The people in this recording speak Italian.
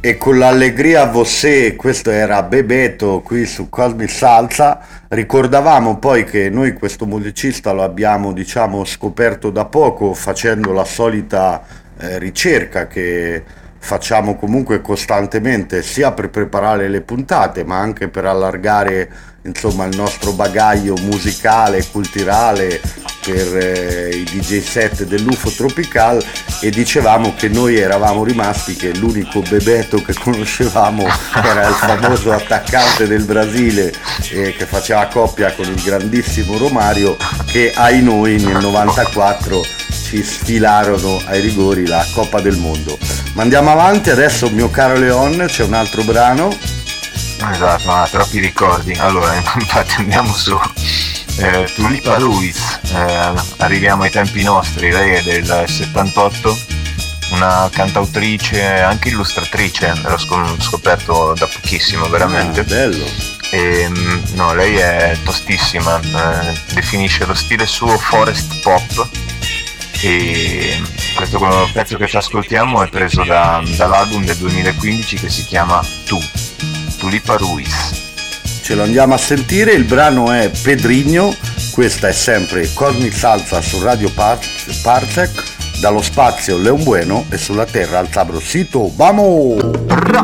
E con l'allegria a Vossé, questo era Bebeto qui su Cosmic Salsa. Ricordavamo poi che noi questo musicista lo abbiamo, diciamo, scoperto da poco facendo la solita ricerca che facciamo comunque costantemente, sia per preparare le puntate, ma anche per allargare, insomma, il nostro bagaglio musicale e culturale per i DJ set dell'UFO Tropical. E dicevamo che noi eravamo rimasti che l'unico Bebeto che conoscevamo era il famoso attaccante del Brasile che faceva coppia con il grandissimo Romario, che ai noi nel 94 ci sfilarono ai rigori la Coppa del Mondo. Ma andiamo avanti, adesso mio caro Leon, c'è un altro brano. Esatto, ma troppi ricordi. Allora, infatti andiamo su Tulipa Ruiz, arriviamo ai tempi nostri. Lei è del 78, una cantautrice, anche illustratrice, l'ho scoperto da pochissimo veramente. Bello. No, lei è tostissima, definisce lo stile suo forest pop, e questo pezzo che ci ascoltiamo è preso dall'album del 2015 che si chiama Tulipa Ruiz. Ce lo andiamo a sentire, il brano è Pedrigno, questa è sempre Cosmic Salsa su Radio Parsec, dallo spazio Leon Bueno e sulla terra al Sabrosito. Vamos!